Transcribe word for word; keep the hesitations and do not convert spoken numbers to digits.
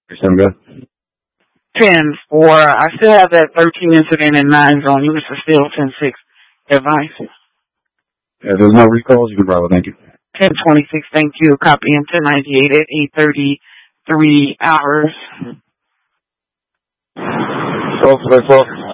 Sound good? ten four. I still have that thirteen incident and nine on you, Mister Steele, ten six. Advice? Yeah, there's no recalls. You can bravo. Thank you. ten twenty-six, thank you. Copy M ten ninety-eight at eight thirty-three hours. So, so, so.